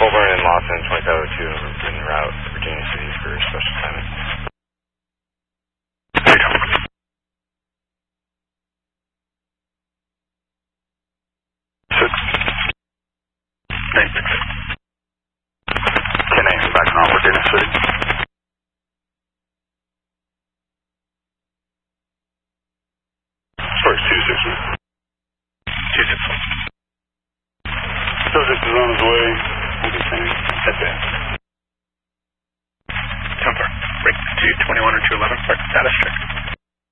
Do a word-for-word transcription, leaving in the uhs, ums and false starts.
Colburn and Lawson, twenty-five oh two, en route to Virginia City for special assignment. Six. Nine six. Ten eight, back on Virginia City. Sorry, two six one. Two six one. Subject is on his way. We'll be sending advance. Temper, break two twenty-one or two eleven, start status check.